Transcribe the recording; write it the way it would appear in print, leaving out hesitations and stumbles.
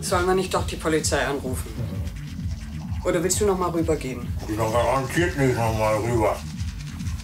Sollen wir nicht doch die Polizei anrufen? Oder willst du noch mal rübergehen? Ich bin doch garantiert nicht noch mal rüber.